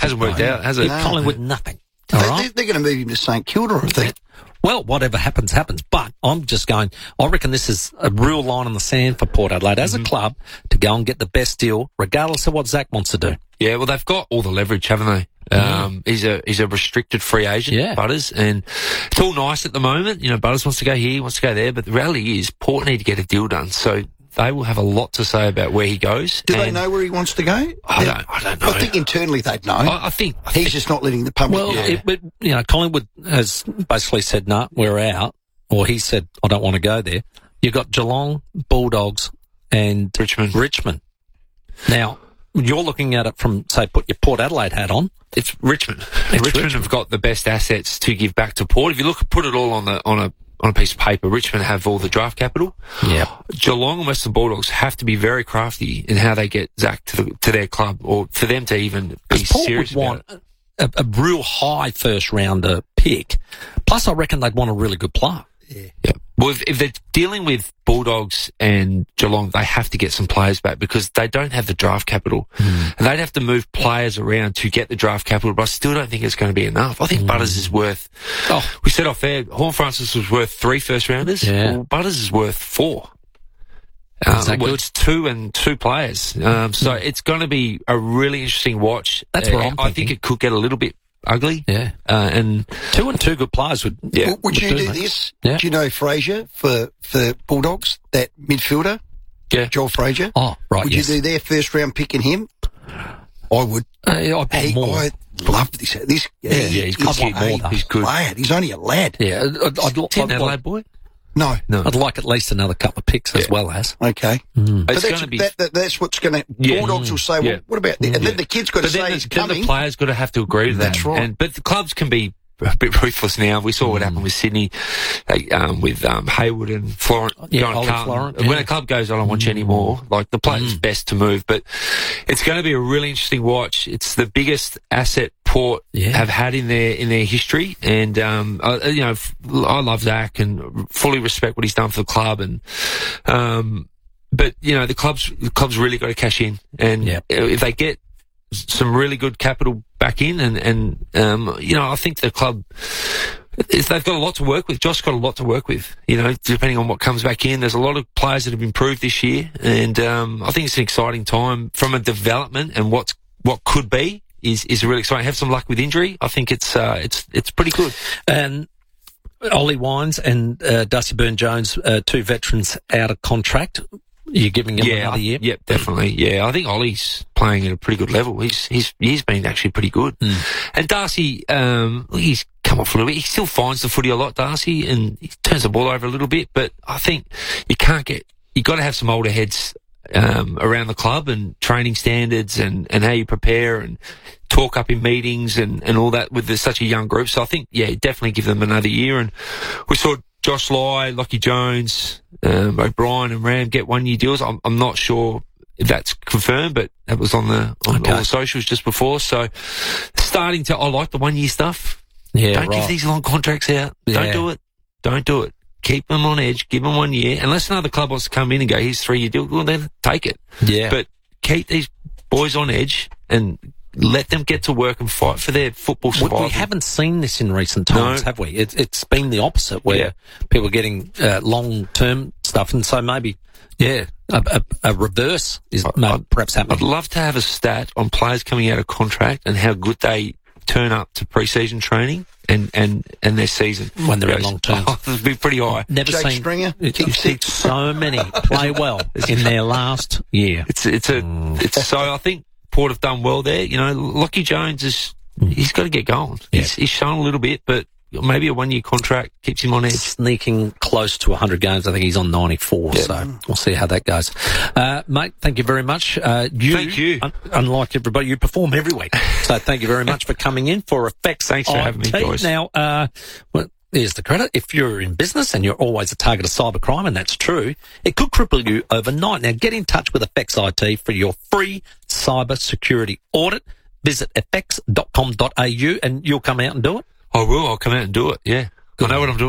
Hasn't worked out, has it? No. Collingwood, nothing. All right? They're going to move him to St Kilda, I think. Well, whatever happens, happens. But I'm just going, I reckon this is a real line in the sand for Port Adelaide as a club to go and get the best deal, regardless of what Zach wants to do. Yeah, well, they've got all the leverage, haven't they? He's a restricted free agent, Butters, and it's all nice at the moment. You know, Butters wants to go here, wants to go there, but the reality is Port need to get a deal done. So they will have a lot to say about where he goes. Do they know where he wants to go? I don't know. I think internally they'd know. I think he's just not letting the public know. Well, Collingwood has basically said, no, we're out. Or he said, I don't want to go there. You've got Geelong, Bulldogs, and Richmond. Now, you're looking at it from, say, put your Port Adelaide hat on. It's Richmond. Richmond have got the best assets to give back to Port. If you put it all on a piece of paper, Richmond have all the draft capital. Yeah. Geelong and Western Bulldogs have to be very crafty in how they get Zach to their club, or for them to even be serious about it. Port would want a real high first rounder pick. Plus, I reckon they'd want a really good player. Yeah. Well, if they're dealing with Bulldogs and Geelong, they have to get some players back because they don't have the draft capital. And they'd have to move players around to get the draft capital, but I still don't think it's going to be enough. I think Butters is worth, we said off air, Horne-Francis was worth 3 first rounders. Yeah. Well, Butters is worth 4. Is that good? It's 2 and 2 players. So it's going to be a really interesting watch. That's what I'm thinking. I think it could get a little bit ugly. Yeah. And 2 and 2 good players would. Yeah. Would you do this? Yeah. Do you know Fraser for Bulldogs, that midfielder? Yeah. Joel Fraser. Oh, right. Would you do their first round picking him? I would. I'd want more. I love this. he's good. He's good. Lad. He's only a lad. Yeah. I'd Adelaide boy? No. I'd like at least another couple of picks as well as. Okay. But It's going to be. that's what's going to. Bulldogs will say, well, what about that? And then the kid's got to say he's then coming. the players got to have to agree to that. That's right. But the clubs can be a bit ruthless now. We saw what happened with Sydney, with Hayward and Florent. Ollie Florent, When a club goes, I don't want you anymore. Like the player's best to move. But it's going to be a really interesting watch. It's the biggest asset Port have had in their history, and I love Zach and fully respect what he's done for the club, and but the club's really got to cash in, and if they get some really good capital back in, and I think the club, they've got a lot to work with. Josh's got a lot to work with, depending on what comes back in. There's a lot of players that have improved this year, and I think it's an exciting time from a development, and what could be is really exciting. Have some luck with injury. I think it's pretty good. And Ollie Wines and Darcy Byrne-Jones, 2 veterans out of contract. You're giving him another year? Yep, definitely. Yeah, I think Ollie's playing at a pretty good level. He's been actually pretty good. And Darcy, he's come off a little bit. He still finds the footy a lot, Darcy, and he turns the ball over a little bit. But I think you got to have some older heads around the club, and training standards, and how you prepare and talk up in meetings and all that with such a young group. So I think, definitely give them another year. And we saw Josh Lai, Lockie Jones, O'Brien and Ram get 1-year deals. I'm not sure if that's confirmed, but that was on all the socials just before. So I like the 1-year stuff. Yeah, Don't give these long contracts out. Yeah. Don't do it. Keep them on edge. Give them 1 year. Unless another club wants to come in and go, here's 3-year deal, well, then take it. Yeah. But keep these boys on edge and let them get to work and fight for their football survival. We haven't seen this in recent times, have we? It's been the opposite, where people are getting long-term stuff, and so maybe, a reverse is perhaps happening. I'd love to have a stat on players coming out of contract and how good they turn up to pre-season training and their season when they're in long term. It'd be pretty high. Never Jake seen Stringer, so many play well in their last year. So I think Port have done well there. Lockie Jones he's got to get going. Yeah. He's shown a little bit, but maybe a 1-year contract keeps him on edge. Sneaking close to 100 games. I think he's on 94, so we'll see how that goes. Mate, thank you very much. Thank you. Unlike everybody, you perform every week. So thank you very much for coming in for Effects. Thanks for having me, guys. Now, here's the credit. If you're in business and you're always a target of cybercrime, and that's true, it could cripple you overnight. Now, get in touch with Effects IT for your free cyber security audit. Visit effects.com.au and you'll come out and do it. I will. I'll come out and do it. Yeah. I know what I'm doing now.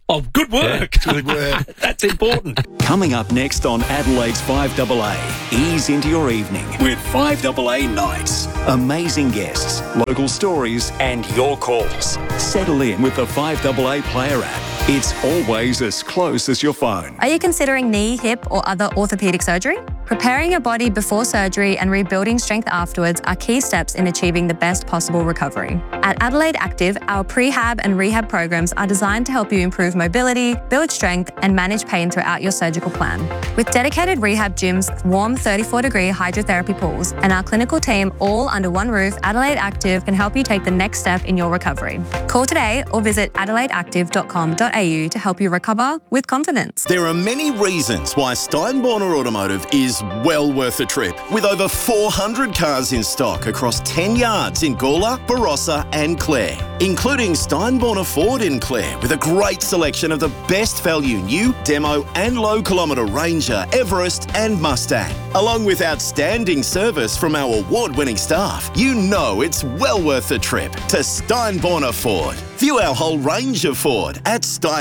Oh, good work. Yeah, good work. That's important. Coming up next on Adelaide's 5AA, ease into your evening with 5AA Nights. Amazing guests, local stories and your calls. Settle in with the 5AA Player app. It's always as close as your phone. Are you considering knee, hip or other orthopaedic surgery? Preparing your body before surgery and rebuilding strength afterwards are key steps in achieving the best possible recovery. At Adelaide Active, our prehab and rehab programs are designed to help you improve mobility, build strength and manage pain throughout your surgical plan. With dedicated rehab gyms, warm 34-degree hydrotherapy pools and our clinical team all under one roof, Adelaide Active can help you take the next step in your recovery. Call today or visit adelaideactive.com.au to help you recover with confidence. There are many reasons why Steinborner Automotive is well worth a trip. With over 400 cars in stock across 10 yards in Gawler, Barossa and Clare, including Steinborner Ford in Clare with a great selection of the best value new, demo and low kilometre Ranger, Everest and Mustang. Along with outstanding service from our award-winning staff, you know it's well worth a trip to Steinborner Ford. View our whole range of Ford at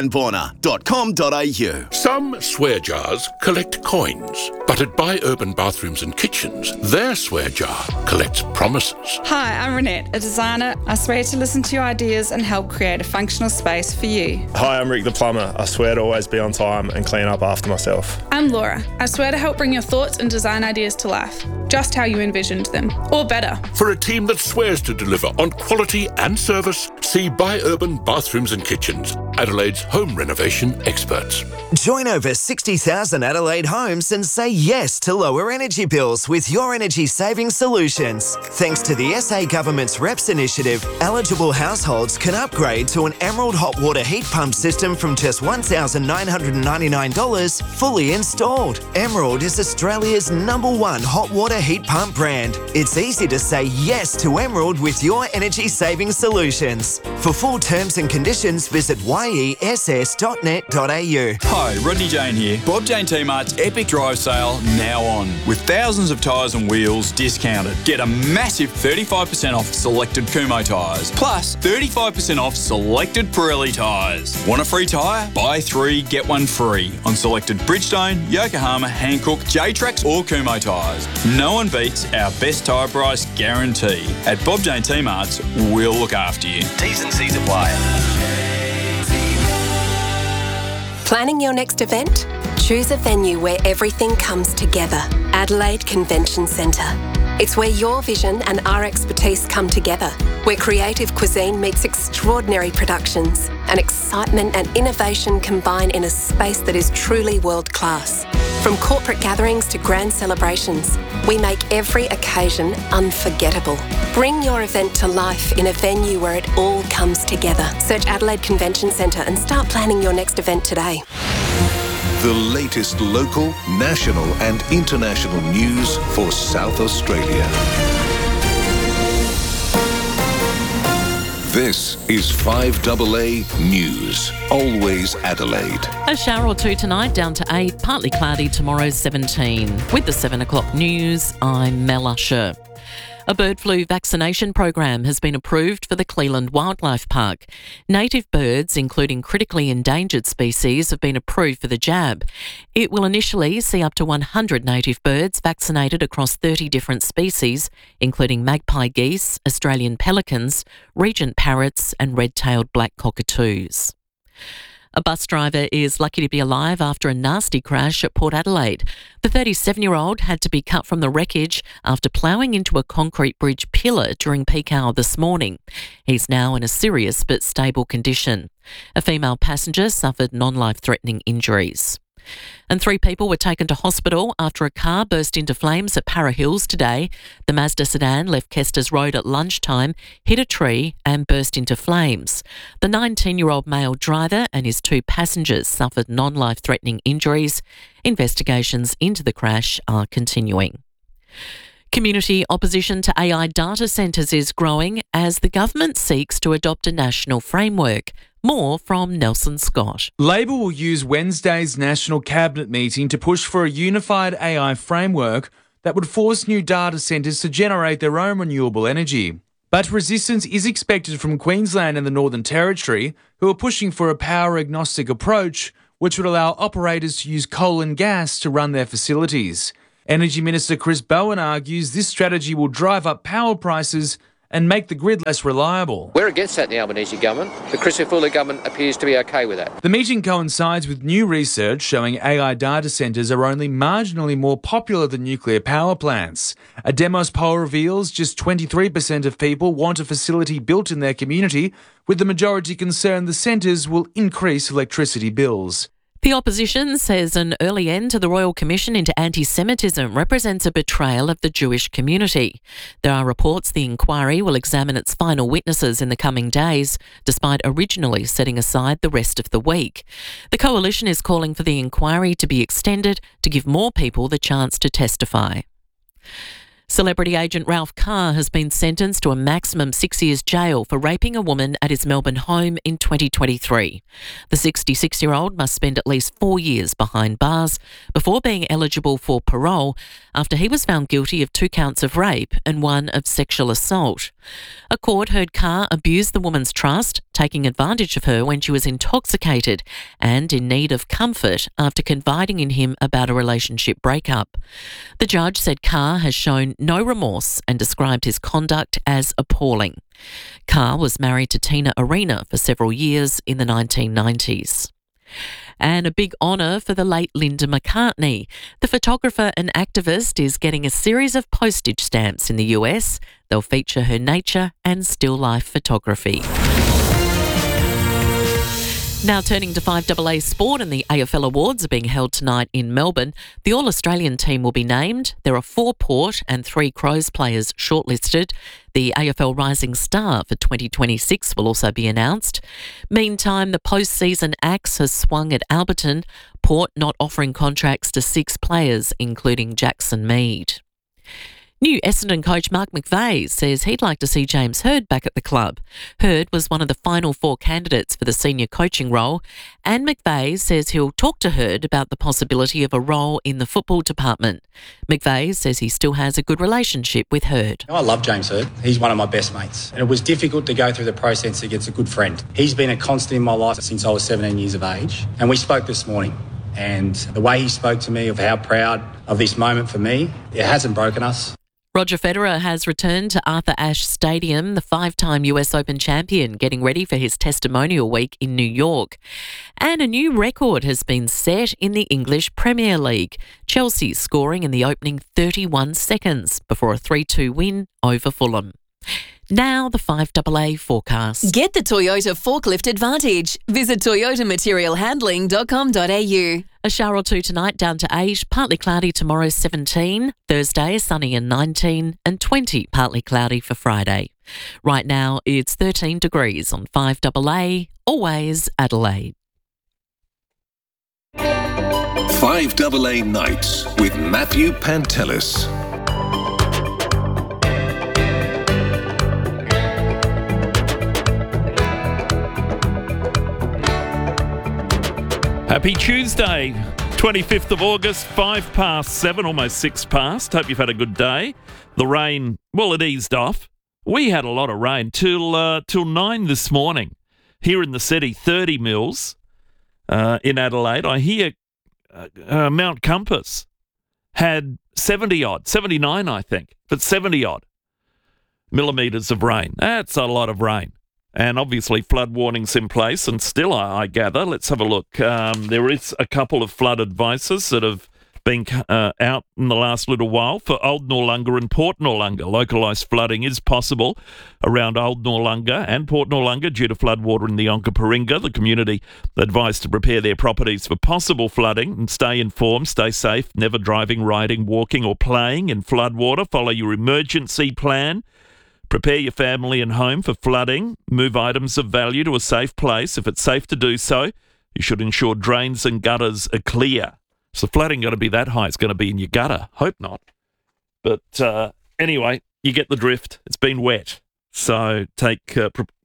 steinborner.com.au. Some swear jars collect coins, but at Buy Urban Bathrooms and Kitchens, their swear jar collects promises. Hi, I'm Renette, a designer. I swear to listen to your ideas and help create a functional space for you. Hi, I'm Rick the plumber. I swear to always be on time and clean up after myself. I'm Laura. I swear to help bring your thoughts and design ideas to life, just how you envisioned them, or better. For a team that swears to deliver on quality and service, see Buy Urban Bathrooms and Kitchens, Adelaide's home renovation experts. Join over 60,000 Adelaide homes and say yes to lower energy bills with Your Energy Saving Solutions. Thanks to the SA Government's REPS initiative, eligible households can upgrade to an Emerald hot water heat pump system from just $1,999 fully installed. Emerald is Australia's #1 hot water heat pump brand. It's easy to say yes to Emerald with Your Energy Saving Solutions. For full terms and conditions, visit yess.net.au. Hi, Rodney Jane here. Bob Jane T-Mart's Epic Drive Sale now on, with thousands of tyres and wheels discounted. Get a massive 35% off selected Kumho tyres, plus 35% off selected Pirelli tyres. Want a free tyre? Buy 3, get 1 free on selected Bridgestone, Yokohama, Hankook, J-Trax or Kumho tyres. No one beats our best tyre price guarantee. At Bob Jane T-Mart's, we'll look after you. T's and C's apply. Planning your next event? Choose a venue where everything comes together. Adelaide Convention Centre. It's where your vision and our expertise come together, where creative cuisine meets extraordinary productions, and excitement and innovation combine in a space that is truly world-class. From corporate gatherings to grand celebrations, we make every occasion unforgettable. Bring your event to life in a venue where it all comes together. Search Adelaide Convention Centre and start planning your next event today. The latest local, national and international news for South Australia. This is 5AA News. Always Adelaide. A shower or two tonight, down to 8. Partly cloudy tomorrow, 17. With the 7 o'clock news, I'm Mel Usher. A bird flu vaccination program has been approved for the Cleland Wildlife Park. Native birds, including critically endangered species, have been approved for the jab. It will initially see up to 100 native birds vaccinated across 30 different species, including magpie geese, Australian pelicans, regent parrots and red-tailed black cockatoos. A bus driver is lucky to be alive after a nasty crash at Port Adelaide. The 37-year-old had to be cut from the wreckage after ploughing into a concrete bridge pillar during peak hour this morning. He's now in a serious but stable condition. A female passenger suffered non-life-threatening injuries. And 3 people were taken to hospital after a car burst into flames at Para Hills today. The Mazda sedan left Kesters Road at lunchtime, hit a tree and burst into flames. The 19-year-old male driver and his 2 passengers suffered non-life-threatening injuries. Investigations into the crash are continuing. Community opposition to AI data centres is growing as the government seeks to adopt a national framework. More from Nelson Scott. Labor will use Wednesday's National Cabinet meeting to push for a unified AI framework that would force new data centres to generate their own renewable energy. But resistance is expected from Queensland and the Northern Territory, who are pushing for a power-agnostic approach, which would allow operators to use coal and gas to run their facilities. Energy Minister Chris Bowen argues this strategy will drive up power prices and make the grid less reliable. We're against that in the Albanese government. The Crisafulli government appears to be okay with that. The meeting coincides with new research showing AI data centres are only marginally more popular than nuclear power plants. A Demos poll reveals just 23% of people want a facility built in their community, with the majority concerned the centres will increase electricity bills. The opposition says an early end to the Royal Commission into anti-Semitism represents a betrayal of the Jewish community. There are reports the inquiry will examine its final witnesses in the coming days, despite originally setting aside the rest of the week. The coalition is calling for the inquiry to be extended to give more people the chance to testify. Celebrity agent Ralph Carr has been sentenced to a maximum 6 years jail for raping a woman at his Melbourne home in 2023. The 66-year-old must spend at least 4 years behind bars before being eligible for parole after he was found guilty of 2 counts of rape and 1 of sexual assault. A court heard Carr abuse the woman's trust, taking advantage of her when she was intoxicated and in need of comfort after confiding in him about a relationship breakup. The judge said Carr has shown no remorse and described his conduct as appalling. Carr was married to Tina Arena for several years in the 1990s. And a big honour for the late Linda McCartney. The photographer and activist is getting a series of postage stamps in the US. They'll feature her nature and still life photography. Now turning to 5AA Sport, and the AFL Awards are being held tonight in Melbourne. The All-Australian team will be named. There are 4 Port and 3 Crows players shortlisted. The AFL Rising Star for 2026 will also be announced. Meantime, the post-season axe has swung at Alberton, Port not offering contracts to 6 players, including Jackson Mead. New Essendon coach Mark McVeigh says he'd like to see James Hird back at the club. Hird was one of the final 4 candidates for the senior coaching role, and McVeigh says he'll talk to Hird about the possibility of a role in the football department. McVeigh says he still has a good relationship with Hird. I love James Hird. He's one of my best mates. And it was difficult to go through the process against a good friend. He's been a constant in my life since I was 17 years of age. And we spoke this morning. And the way he spoke to me of how proud of this moment for me, it hasn't broken us. Roger Federer has returned to Arthur Ashe Stadium, the 5-time US Open champion, getting ready for his testimonial week in New York. And a new record has been set in the English Premier League. Chelsea scoring in the opening 31 seconds before a 3-2 win over Fulham. Now the 5AA forecast. Get the Toyota Forklift Advantage. Visit toyotamaterialhandling.com.au. A shower or 2 tonight, down to 8. Partly cloudy tomorrow, 17. Thursday, sunny and 19. And 20, partly cloudy for Friday. Right now, it's 13 degrees on 5AA, always Adelaide. 5AA Nights with Matthew Pantelis. Happy Tuesday, 25th of August, 7:05, almost 6 past. Hope you've had a good day. The rain, well, it eased off. We had a lot of rain till 9 this morning. Here in the city, 30 mils in Adelaide. I hear Mount Compass had 70-odd, 79 I think, but 70-odd millimetres of rain. That's a lot of rain. And obviously flood warnings in place, and still, I gather. Let's have a look. There is a couple of flood advices that have been out in the last little while for Old Noarlunga and Port Noarlunga. Localised flooding is possible around Old Noarlunga and Port Noarlunga due to floodwater in the Onkaparinga. The community advised to prepare their properties for possible flooding and stay informed, stay safe, never driving, riding, walking or playing in floodwater. Follow your emergency plan. Prepare your family and home for flooding. Move items of value to a safe place. If it's safe to do so, you should ensure drains and gutters are clear. So flooding got to be that high. It's going to be in your gutter. Hope not. But anyway, you get the drift. It's been wet. So take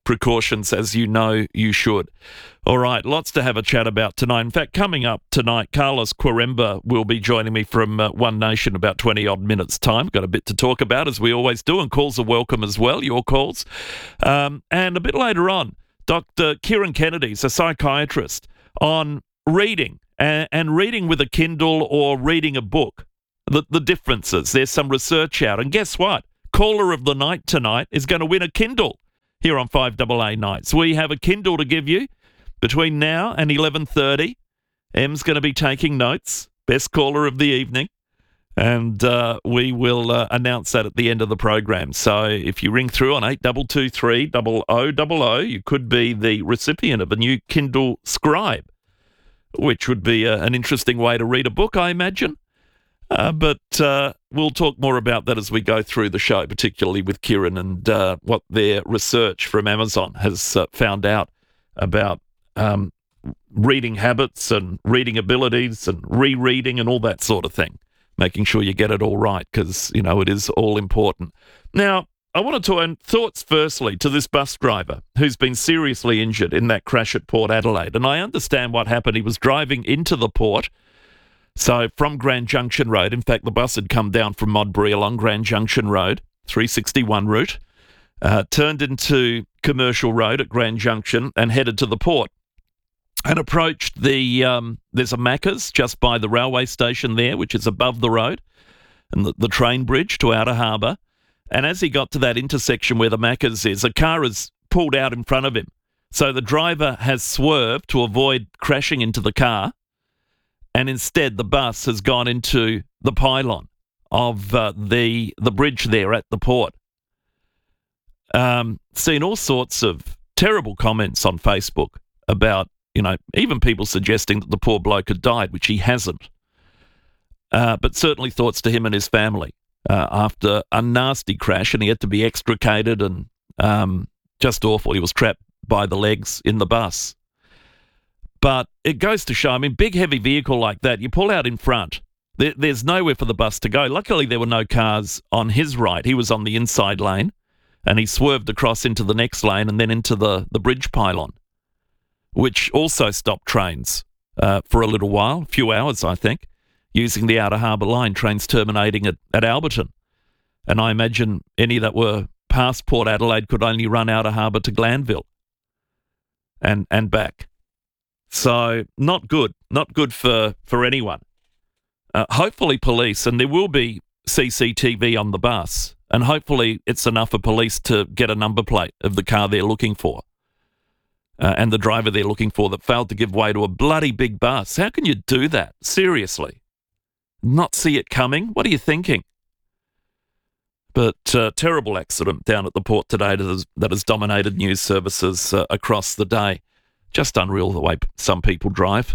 precautions as you know you should. All right, lots to have a chat about tonight. In fact, coming up tonight, Carlos Quaremba will be joining me from One Nation about 20-odd minutes' time. Got a bit to talk about, as we always do, and calls are welcome as well, your calls. And a bit later on, Dr. Kieran Kennedy's a psychiatrist on reading and reading with a Kindle or reading a book, the differences. There's some research out. And guess what? Caller of the night tonight is going to win a Kindle here on 5AA Nights. We have a Kindle to give you between now and 11:30. Em's going to be taking notes. Best caller of the evening. And we will announce that at the end of the program. So if you ring through on 8223 0000, you could be the recipient of a new Kindle Scribe, which would be an interesting way to read a book, I imagine. But we'll talk more about that as we go through the show, particularly with Kieran and what their research from Amazon has found out about reading habits and reading abilities and rereading and all that sort of thing, making sure you get it all right because, you know, it is all important. Now, I want to turn thoughts firstly to this bus driver who's been seriously injured in that crash at Port Adelaide. And I understand what happened. He was driving into the port, so from Grand Junction Road. In fact, the bus had come down from Modbury along Grand Junction Road, 361 route, turned into Commercial Road at Grand Junction and headed to the port and approached the, there's a Macca's just by the railway station there, which is above the road, and the train bridge to Outer Harbour. And as he got to that intersection where the Macca's is, a car has pulled out in front of him. So the driver has swerved to avoid crashing into the car, and instead the bus has gone into the pylon of the bridge there at the port. Seen all sorts of terrible comments on Facebook about, you know, even people suggesting that the poor bloke had died, which he hasn't. But certainly thoughts to him and his family after a nasty crash, and he had to be extricated and just awful. He was trapped by the legs in the bus. But it goes to show, I mean, big heavy vehicle like that, you pull out in front, there's nowhere for the bus to go. Luckily, there were no cars on his right. He was on the inside lane, and he swerved across into the next lane and then into the bridge pylon, which also stopped trains for a little while, a few hours, I think, using the Outer Harbour line, trains terminating at Alberton. And I imagine any that were past Port Adelaide could only run Outer Harbour to Glanville and back. So not good for anyone. Hopefully police, and there will be CCTV on the bus, and hopefully it's enough for police to get a number plate of the car they're looking for. And the driver they're looking for that failed to give way to a bloody big bus. How can you do that? Seriously. Not see it coming? What are you thinking? But terrible accident down at the port today that has dominated news services across the day. Just unreal the way some people drive.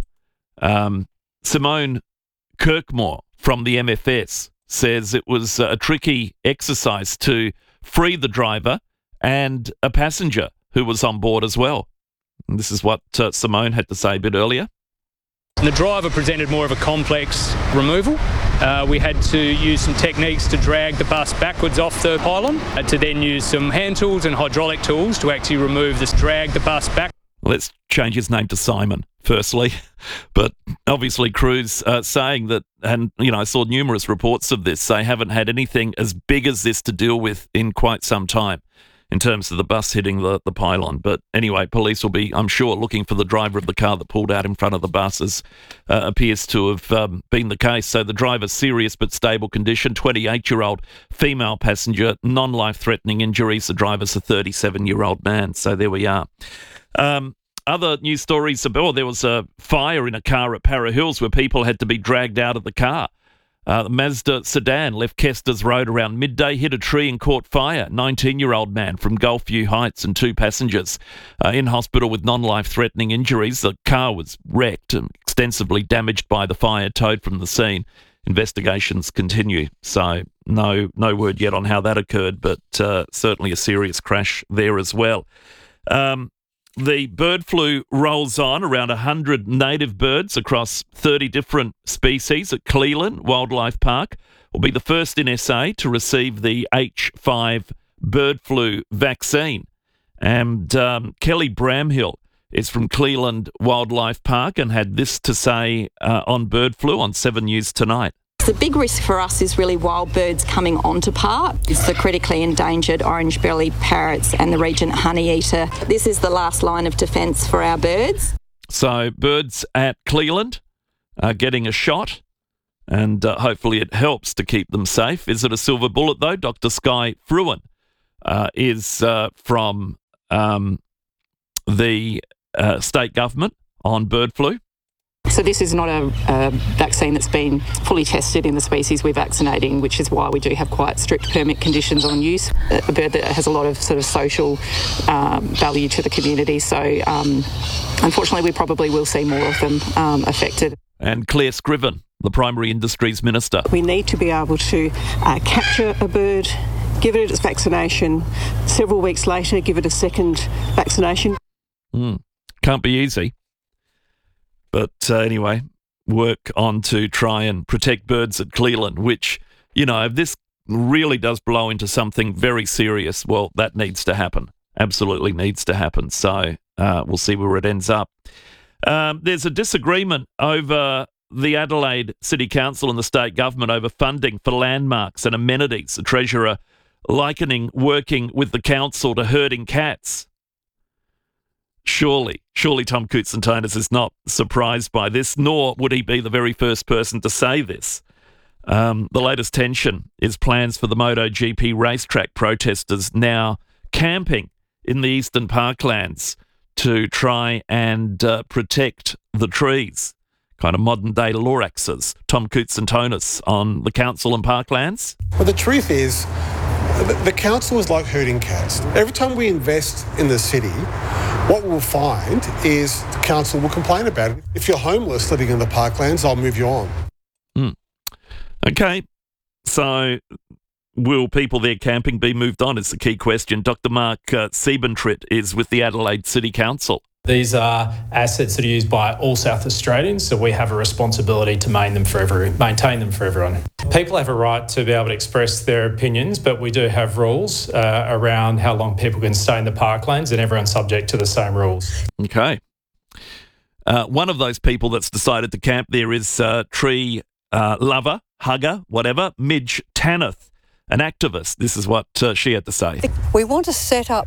Simone Kirkmore from the MFS says it was a tricky exercise to free the driver and a passenger who was on board as well. And this is what Simone had to say a bit earlier. The driver presented more of a complex removal. We had to use some techniques to drag the bus backwards off the pylon, to then use some hand tools and hydraulic tools to actually remove this, drag the bus back. Let's change his name to Simon, firstly. But obviously crews saying that, and, you know, I saw numerous reports of this, they haven't had anything as big as this to deal with in quite some time in terms of the bus hitting the pylon. But anyway, police will be, I'm sure, looking for the driver of the car that pulled out in front of the bus, as appears to have been the case. So the driver's serious but stable condition, 28-year-old female passenger, non-life-threatening injuries. The driver's a 37-year-old man. So there we are. Other news stories about, there was a fire in a car at Para Hills where people had to be dragged out of the car. The Mazda sedan left Kester's Road around midday, hit a tree and caught fire. 19-year-old man from Gulfview Heights and 2 passengers in hospital with non-life-threatening injuries. The car was wrecked and extensively damaged by the fire, towed from the scene. Investigations continue, so no word yet on how that occurred, but certainly a serious crash there as well. The bird flu rolls on. Around 100 native birds across 30 different species at Cleland Wildlife Park will be the first in SA to receive the H5 bird flu vaccine. And Kelly Bramhill is from Cleland Wildlife Park and had this to say on bird flu on 7 News Tonight. The big risk for us is really wild birds coming onto park. It's the critically endangered orange-bellied parrots and the regent honeyeater. This is the last line of defence for our birds. So birds at Cleland are getting a shot, and hopefully it helps to keep them safe. Is it a silver bullet, though? Dr. Sky Fruin is from the state government on bird flu. So this is not a vaccine that's been fully tested in the species we're vaccinating, which is why we do have quite strict permit conditions on use. A bird that has a lot of sort of social value to the community. So unfortunately, we probably will see more of them affected. And Claire Scriven, the Primary Industries Minister. We need to be able to capture a bird, give it its vaccination, several weeks later give it a second vaccination. Can't be easy. But anyway, work on to try and protect birds at Cleland, which, you know, if this really does blow into something very serious, well, that needs to happen. Absolutely needs to happen. So we'll see where it ends up. There's a disagreement over the Adelaide City Council and the state government over funding for landmarks and amenities. The Treasurer likening working with the council to herding cats. Surely Tom Koutsantonis is not surprised by this, nor would he be the very first person to say this. The latest tension is plans for the MotoGP racetrack protesters now camping in the Eastern Parklands to try and protect the trees. Kind of modern-day Loraxes. Tom Koutsantonis on the council and parklands. Well, the truth is, the council is like herding cats. Every time we invest in the city, what we'll find is the council will complain about it. If you're homeless living in the parklands, I'll move you on. Okay, so will people there camping be moved on is the key question. Dr. Mark Siebentrit is with the Adelaide City Council. These are assets that are used by all South Australians, so we have a responsibility to maintain them for everyone. People have a right to be able to express their opinions, but we do have rules around how long people can stay in the parklands, and everyone's subject to the same rules. Okay. One of those people that's decided to camp there is tree lover, hugger, whatever, Midge Tanith, an activist. This is what she had to say. We want to set up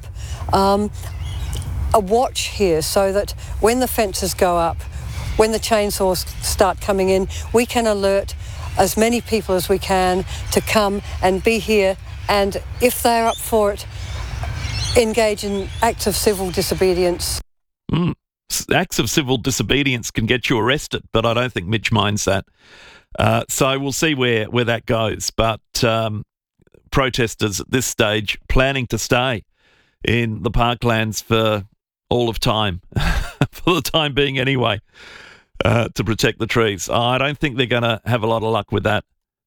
a watch here so that when the fences go up, when the chainsaws start coming in, we can alert as many people as we can to come and be here, and if they're up for it, engage in acts of civil disobedience. Acts of civil disobedience can get you arrested, but I don't think Mitch minds that. So we'll see where that goes. But protesters at this stage planning to stay in the parklands for all of time, for the time being anyway, to protect the trees. I don't think they're going to have a lot of luck with that.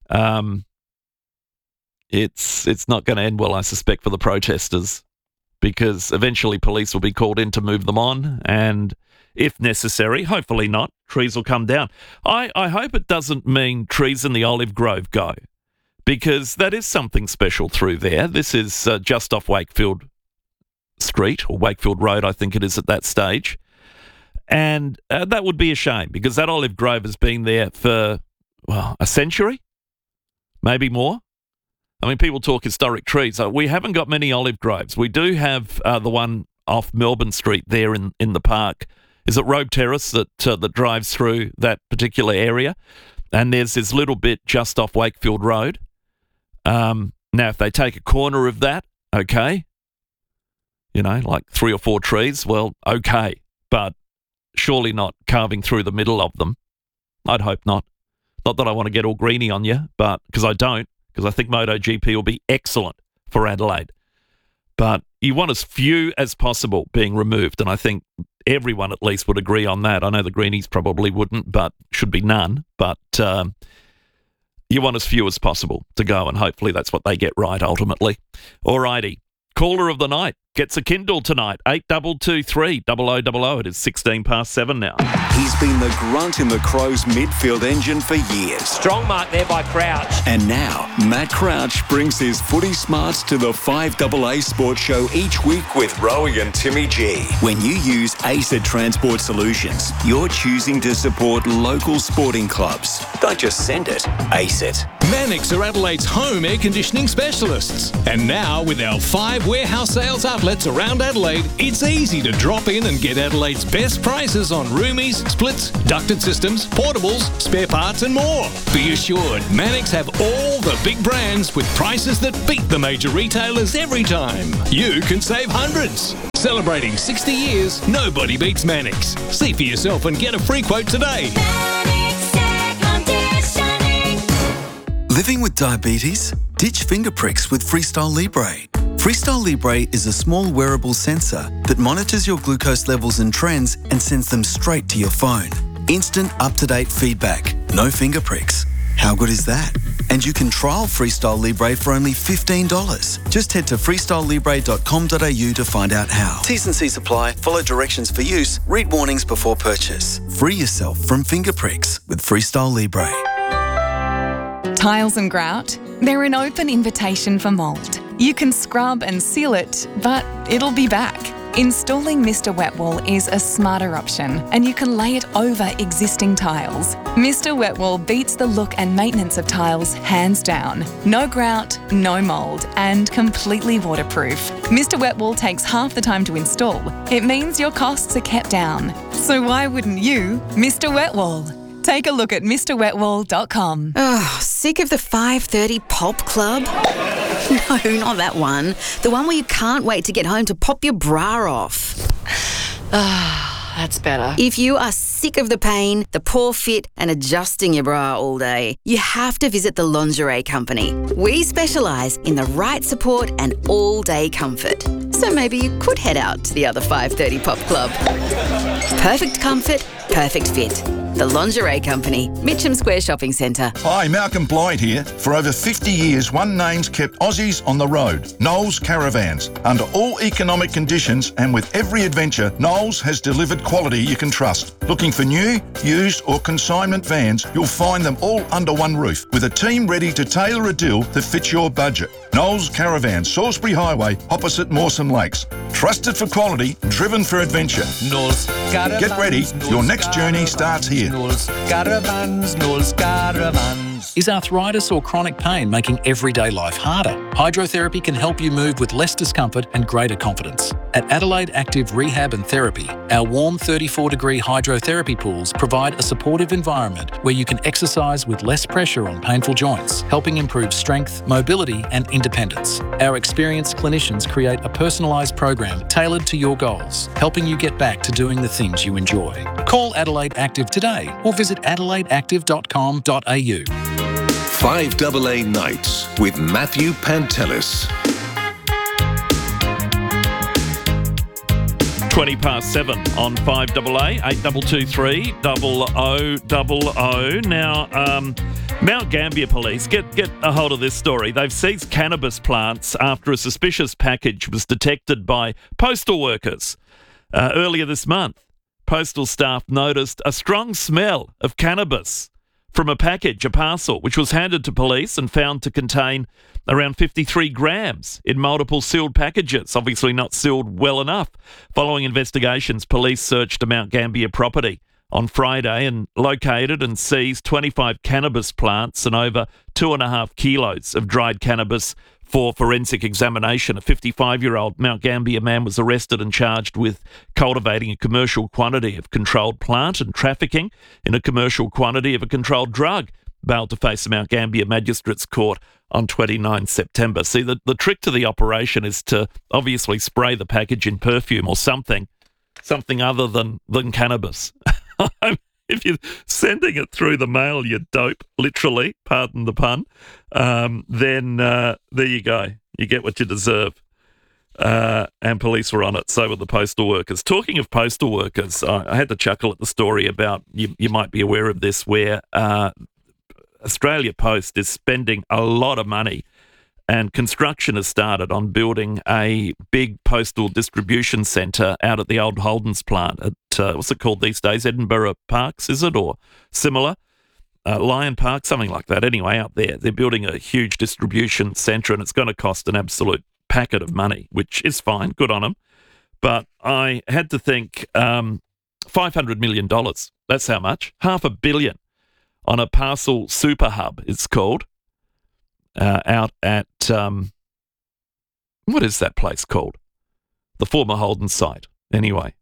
It's not going to end well, I suspect, for the protesters, because eventually police will be called in to move them on, and if necessary, hopefully not, trees will come down. I hope it doesn't mean trees in the olive grove go, because that is something special through there. This is just off Wakefield Street, or Wakefield Road, I think it is at that stage. And that would be a shame, because that olive grove has been there for, well, a century, maybe more. I mean, people talk historic trees. We haven't got many olive groves. We do have the one off Melbourne Street there in the park. Is it Robe Terrace that drives through that particular area? And there's this little bit just off Wakefield Road. Now, if they take a corner of that, okay, you know, like 3 or 4 trees, well, okay, but surely not carving through the middle of them. I'd hope not. Not that I want to get all greeny on you, but because I don't, because I think MotoGP will be excellent for Adelaide. But you want as few as possible being removed, and I think everyone at least would agree on that. I know the greenies probably wouldn't, but should be none. But you want as few as possible to go, and hopefully that's what they get right ultimately. All righty. Caller of the night gets a Kindle tonight. 8223 0000. It is 16 past 7 now. He's been the grunt in the Crows midfield engine for years. Strong mark there by Crouch. And now, Matt Crouch brings his footy smarts to the 5AA Sports Show each week with Rowie and Timmy G. When you use ACET Transport Solutions, you're choosing to support local sporting clubs. Don't just send it, ACET. Mannix are Adelaide's home air conditioning specialists. And now, with our 5 warehouse sales outlets around Adelaide, it's easy to drop in and get Adelaide's best prices on roomies, splits, ducted systems, portables, spare parts and more. Be assured, Mannix have all the big brands with prices that beat the major retailers every time. You can save hundreds. Celebrating 60 years, nobody beats Mannix. See for yourself and get a free quote today. Living with diabetes? Ditch finger pricks with Freestyle Libre. Freestyle Libre is a small wearable sensor that monitors your glucose levels and trends and sends them straight to your phone. Instant up-to-date feedback. No finger pricks. How good is that? And you can trial Freestyle Libre for only $15. Just head to freestylelibre.com.au to find out how. T's and C's apply. Follow directions for use. Read warnings before purchase. Free yourself from finger pricks with Freestyle Libre. Tiles and grout? They're an open invitation for mould. You can scrub and seal it, but it'll be back. Installing Mr. Wet Wall is a smarter option, and you can lay it over existing tiles. Mr. Wet Wall beats the look and maintenance of tiles hands down. No grout, no mould, and completely waterproof. Mr. Wet Wall takes half the time to install. It means your costs are kept down. So why wouldn't you, Mr. Wet Wall? Take a look at MrWetWall.com. Oh, sick of the 5:30 pop club? No, not that one. The one where you can't wait to get home to pop your bra off. That's better. If you are sick of the pain, the poor fit, and adjusting your bra all day, you have to visit the Lingerie Company. We specialise in the right support and all-day comfort. So maybe you could head out to the other 5:30 pop club. Perfect comfort, perfect fit. The Lingerie Company, Mitcham Square Shopping Centre. Hi, Malcolm Blythe here. For over 50 years, one name's kept Aussies on the road. Knowles Caravans. Under all economic conditions and with every adventure, Knowles has delivered quality you can trust. Looking for new, used or consignment vans, you'll find them all under one roof with a team ready to tailor a deal that fits your budget. Knowles Caravans, Salisbury Highway, opposite Mawson Lakes. Trusted for quality, driven for adventure. Knowles Caravans. Get ready, your next journey starts here. Knowles Caravans, Knowles Caravans. Is arthritis or chronic pain making everyday life harder? Hydrotherapy can help you move with less discomfort and greater confidence. At Adelaide Active Rehab and Therapy, our warm 34-degree hydrotherapy pools provide a supportive environment where you can exercise with less pressure on painful joints, helping improve strength, mobility and independence. Our experienced clinicians create a personalised program tailored to your goals, helping you get back to doing the things you enjoy. Call Adelaide Active today or visit adelaideactive.com.au. 5AA Nights with Matthew Pantelis. 20 past 7 on 5AA, 8223 0000. Now, Mount Gambier Police, get a hold of this story. They've seized cannabis plants after a suspicious package was detected by postal workers. Earlier this month, postal staff noticed a strong smell of cannabis from a package, a parcel, which was handed to police and found to contain around 53 grams in multiple sealed packages, obviously not sealed well enough. Following investigations, police searched a Mount Gambier property on Friday and located and seized 25 cannabis plants and over 2.5 kilos of dried cannabis for forensic examination. A 55-year-old Mount Gambier man was arrested and charged with cultivating a commercial quantity of controlled plant and trafficking in a commercial quantity of a controlled drug. Bailed to face the Mount Gambier Magistrates Court on 29 September. See, the trick to the operation is to obviously spray the package in perfume or something other than cannabis. If you're sending it through the mail, you dope, literally, pardon the pun, then there you go. You get what you deserve. And police were on it, so were the postal workers. Talking of postal workers, I had to chuckle at the story about, you might be aware of this, where Australia Post is spending a lot of money and construction has started on building a big postal distribution centre out at the old Holden's plant at, what's it called these days, Edinburgh Parks, is it, or similar? Lion Park, something like that. Anyway, out there, they're building a huge distribution centre and it's going to cost an absolute packet of money, which is fine, good on them. But I had to think $500 million, that's how much, $500 million on a parcel super hub, it's called. Out at, what is that place called? The former Holden site. Anyway,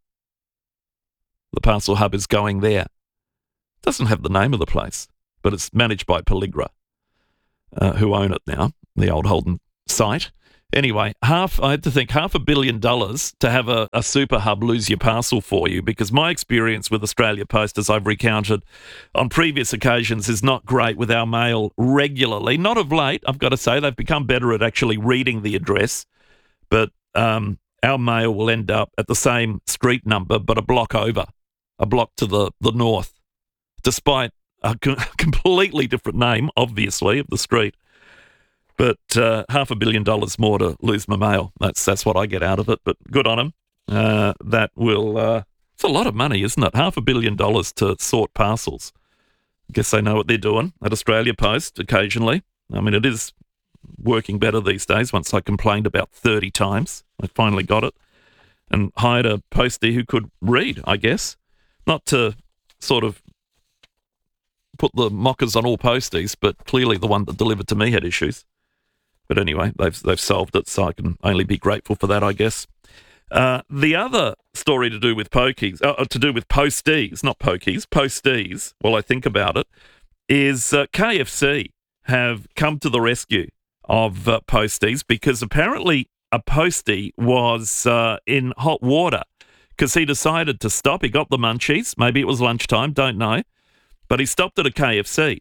the parcel hub is going there. Doesn't have the name of the place, but it's managed by Pelligra, who own it now, the old Holden site. Anyway, I had to think $500 million to have a super hub lose your parcel for you, because my experience with Australia Post, as I've recounted on previous occasions, is not great with our mail regularly. Not of late, I've got to say. They've become better at actually reading the address. But our mail will end up at the same street number, but a block over, a block to the north, despite a completely different name, obviously, of the street. But $500 million more to lose my mail. That's what I get out of it. But good on them. That will. It's a lot of money, isn't it? $500 million to sort parcels. I guess they know what they're doing at Australia Post occasionally. I mean, it is working better these days. Once I complained about 30 times, I finally got it and hired a postie who could read, I guess. Not to sort of put the mockers on all posties, but clearly the one that delivered to me had issues. But anyway, they've solved it, so I can only be grateful for that, I guess. The other story to do with posties, not pokies, posties, while I think about it, is KFC have come to the rescue of posties, because apparently a postie was in hot water because he decided to stop. He got the munchies. Maybe it was lunchtime, don't know. But he stopped at a KFC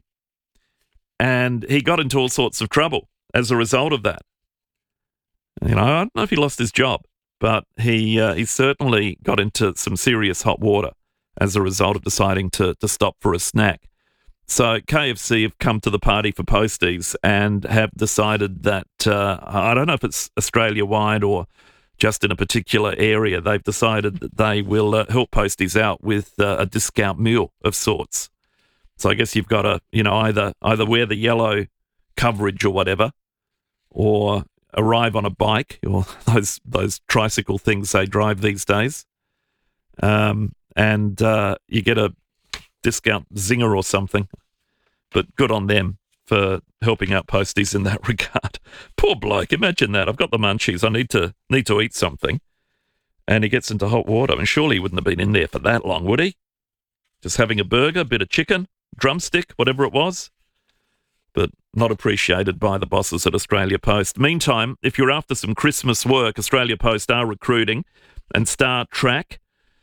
and he got into all sorts of trouble as a result of that. You know, I don't know if he lost his job, but he certainly got into some serious hot water as a result of deciding to stop for a snack. So KFC have come to the party for posties and have decided that, I don't know if it's Australia-wide or just in a particular area, they've decided that they will help posties out with a discount meal of sorts. So I guess you've got to, either wear the yellow coverage or whatever, or arrive on a bike, or those tricycle things they drive these days, and you get a discount zinger or something. But good on them for helping out posties in that regard. Poor bloke, imagine that. I've got the munchies. I need to eat something, and he gets into hot water. I mean, surely he wouldn't have been in there for that long, would he? Just having a burger, bit of chicken, drumstick, whatever it was. But not appreciated by the bosses at Australia Post. Meantime, if you're after some Christmas work, Australia Post are recruiting, and Star Trek,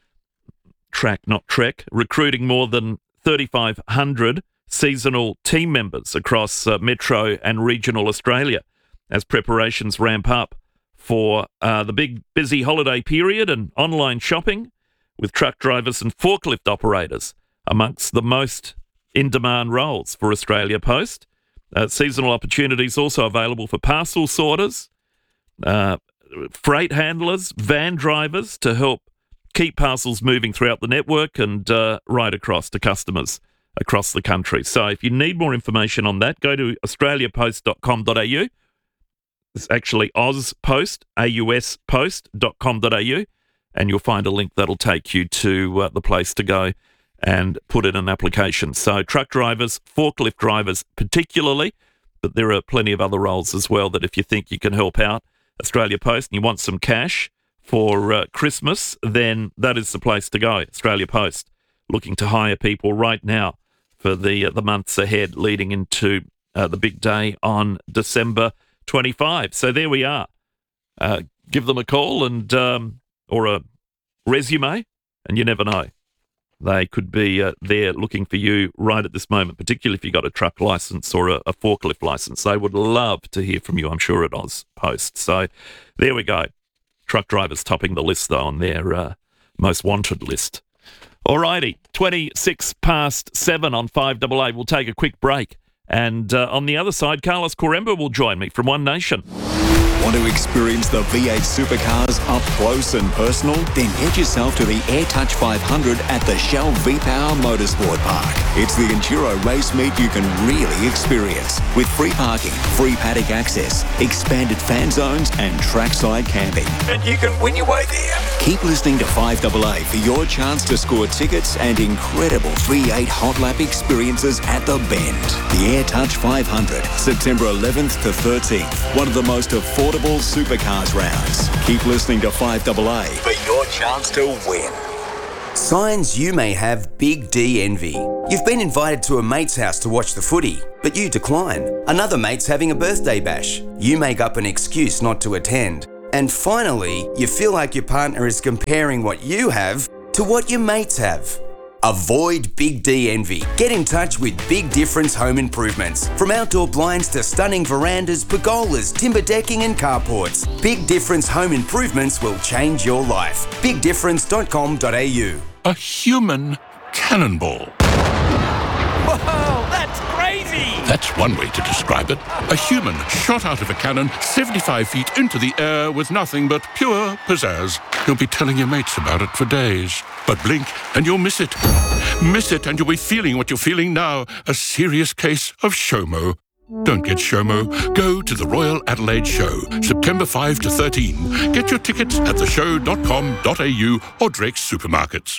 not Trek, recruiting more than 3,500 seasonal team members across metro and regional Australia as preparations ramp up for the big busy holiday period and online shopping, with truck drivers and forklift operators amongst the most in-demand roles for Australia Post. Seasonal opportunities also available for parcel sorters, freight handlers, van drivers to help keep parcels moving throughout the network and right across to customers across the country. So if you need more information on that, go to australiapost.com.au. It's actually AusPost, AUSpost.com.au, and you'll find a link that'll take you to the place to go and put in an application. So truck drivers, forklift drivers particularly, but there are plenty of other roles as well that if you think you can help out Australia Post and you want some cash for Christmas, then that is the place to go. Australia Post looking to hire people right now for the months ahead leading into the big day on December 25. So there we are. Give them a call and or a resume, and you never know. They could be there looking for you right at this moment, particularly if you've got a truck license or a forklift license. They would love to hear from you, I'm sure, at AusPost. So there we go. Truck drivers topping the list, though, on their most wanted list. All righty, 7:26 on 5AA. We'll take a quick break And on the other side, Carlos Coremba will join me from One Nation. Want to experience the V8 supercars up close and personal? Then head yourself to the AirTouch 500 at the Shell V-Power Motorsport Park. It's the enduro race meet you can really experience, with free parking, free paddock access, expanded fan zones and trackside camping. And you can win your way there. Keep listening to 5AA for your chance to score tickets and incredible V8 hot lap experiences at the Bend. The AirTouch 500, September 11th to 13th. One of the most affordable supercars rounds. Keep listening to 5AA for your chance to win. Signs you may have Big D envy. You've been invited to a mate's house to watch the footy, but you decline. Another mate's having a birthday bash. You make up an excuse not to attend. And finally, you feel like your partner is comparing what you have to what your mates have. Avoid Big D envy. Get in touch with Big Difference Home Improvements. From outdoor blinds to stunning verandas, pergolas, timber decking and carports, Big Difference Home Improvements will change your life. BigDifference.com.au. A human cannonball. Whoa, that's crazy! That's one way to describe it. A human shot out of a cannon 75 feet into the air with nothing but pure pizzazz. You'll be telling your mates about it for days. But blink and you'll miss it. Miss it and you'll be feeling what you're feeling now. A serious case of SHOMO. Don't get SHOMO. Go to the Royal Adelaide Show, September 5 to 13. Get your tickets at theshow.com.au or Drake's Supermarkets.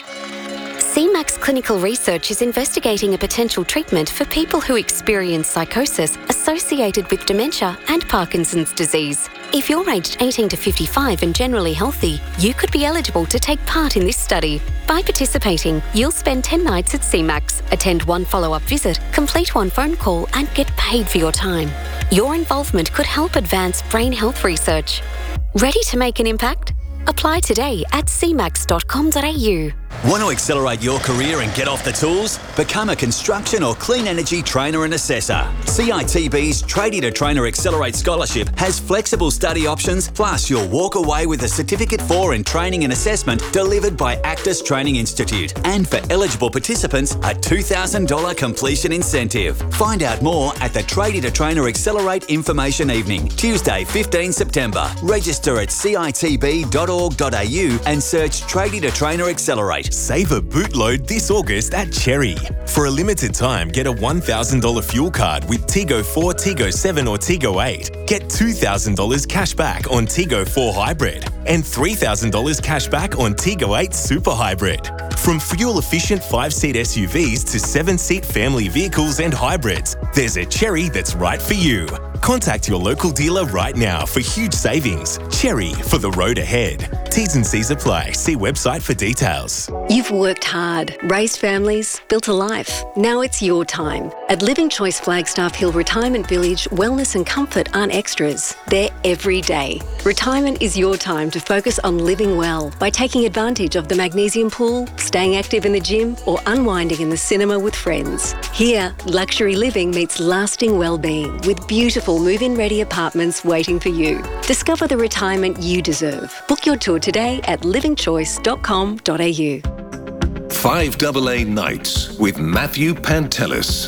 CMAX Clinical Research is investigating a potential treatment for people who experience psychosis associated with dementia and Parkinson's disease. If you're aged 18 to 55 and generally healthy, you could be eligible to take part in this study. By participating, you'll spend 10 nights at CMAX, attend one follow-up visit, complete one phone call and get paid for your time. Your involvement could help advance brain health research. Ready to make an impact? Apply today at cmax.com.au. Want to accelerate your career and get off the tools? Become a construction or clean energy trainer and assessor. CITB's Tradie to Trainer Accelerate Scholarship has flexible study options, plus you'll walk away with a Certificate 4 in Training and Assessment delivered by Actus Training Institute. And for eligible participants, a $2,000 completion incentive. Find out more at the Tradie to Trainer Accelerate Information Evening, Tuesday 15 September. Register at citb.org.au and search Tradie to Trainer Accelerate. Save a bootload this August at Cherry. For a limited time, get a $1,000 fuel card with Tigo 4, Tigo 7 or Tigo 8. Get $2,000 cash back on Tigo 4 Hybrid and $3,000 cash back on Tigo 8 Super Hybrid. From fuel-efficient 5-seat SUVs to 7-seat family vehicles and hybrids, there's a Cherry that's right for you. Contact your local dealer right now for huge savings. Cherry, for the road ahead. T's and C's apply. See website for details. You've worked hard, raised families, built a life. Now it's your time. At Living Choice Flagstaff Hill Retirement Village, wellness and comfort aren't extras. They're every day. Retirement is your time to focus on living well by taking advantage of the magnesium pool, staying active in the gym, or unwinding in the cinema with friends. Here, luxury living meets lasting well-being with beautiful move-in ready apartments waiting for you. Discover the retirement you deserve. Book your tour today at livingchoice.com.au. 5AA Nights with Matthew Pantelis.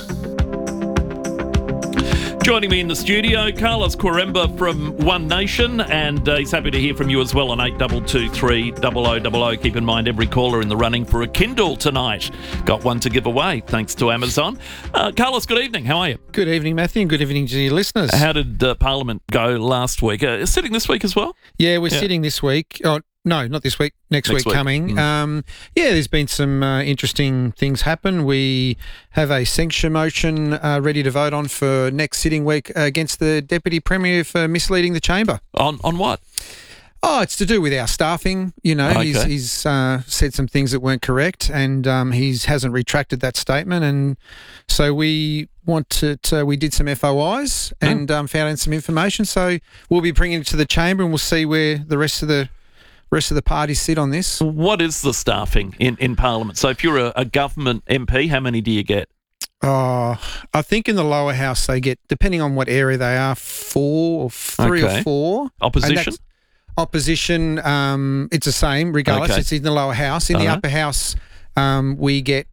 Joining me in the studio, Carlos Coremba from One Nation, and he's happy to hear from you as well on 8223 0000. Keep in mind, every caller in the running for a Kindle tonight. Got one to give away, thanks to Amazon. Carlos, good evening. How are you? Good evening, Matthew, and good evening to your listeners. How did Parliament go last week? Sitting this week as well? Yeah, we're sitting this week. Oh, no, not this week. Next week coming. There's been some interesting things happen. We have a censure motion ready to vote on for next sitting week against the Deputy Premier for misleading the chamber. On what? Oh, it's to do with our staffing. You know, Okay. he's said some things that weren't correct, and he hasn't retracted that statement. And so we we did some FOIs and found out some information. So we'll be bringing it to the chamber, and we'll see where the rest of the parties sit on this. What is the staffing in Parliament? So if you're a government MP, how many do you get? I think in the lower house they get, depending on what area they are, 4 or 3 or 4. Opposition? Opposition, it's the same regardless. Okay. It's in the lower house. In the upper house, we get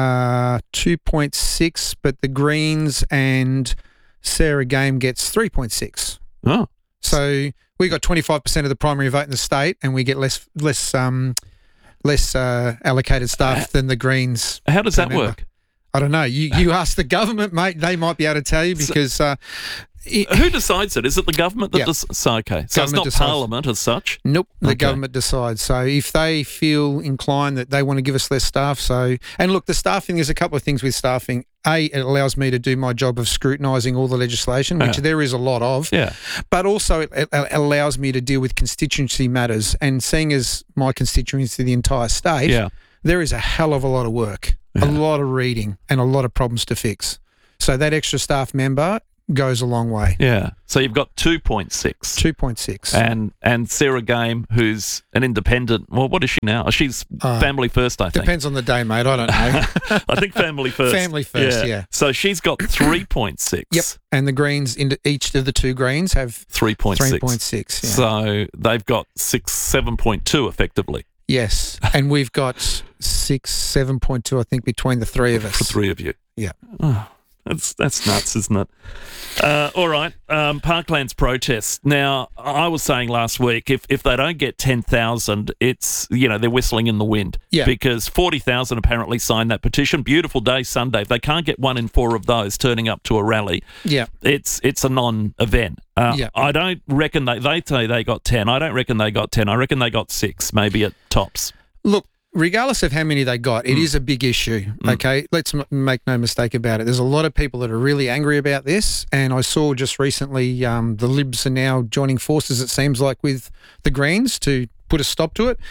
2.6, but the Greens and Sarah Game gets 3.6. Oh. So we got 25% of the primary vote in the state, and we get less allocated staff than the Greens. How does that work? I don't know. You ask the government, mate. They might be able to tell you because... who decides it? Is it the government that decides? So, okay. So Government it's not Parliament as such? Nope. The government decides. So if they feel inclined that they want to give us less staff, and look, the staffing, there's a couple of things with staffing. It allows me to do my job of scrutinising all the legislation, which there is a lot of. Yeah. But also it allows me to deal with constituency matters. And seeing as my constituency, the entire state, there is a hell of a lot of work, a lot of reading, and a lot of problems to fix. So that extra staff member goes a long way. Yeah. So you've got 2.6. 2.6. And Sarah Game, who's an independent, well, what is she now? She's Family First, I think. Depends on the day, mate. I don't know. I think Family First. Family First, yeah. So she's got 3.6. Yep. And the Greens, each of the two Greens have 3.6. 3.6, yeah. So they've got 7.2 effectively. Yes. And we've got 7.2, I think, between the three of us. The three of you. Yeah. Oh. That's nuts, isn't it? All right, Parklands protests. Now, I was saying last week, if they don't get 10,000, it's, they're whistling in the wind. Yeah. Because 40,000 apparently signed that petition. Beautiful day Sunday. If they can't get 1 in 4 of those turning up to a rally, it's a non-event. I don't reckon they say they got 10. I don't reckon they got 10. I reckon they got 6, maybe at tops. Look, regardless of how many they got, it is a big issue, okay? Let's make no mistake about it. There's a lot of people that are really angry about this, and I saw just recently the Libs are now joining forces, it seems like, with the Greens to put a stop to it.